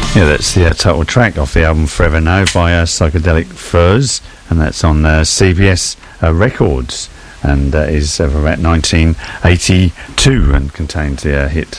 Yeah, that's the title track off the album Forever Now by Psychedelic Furs, and that's on CBS Records, and is from about 1982 and contains the hit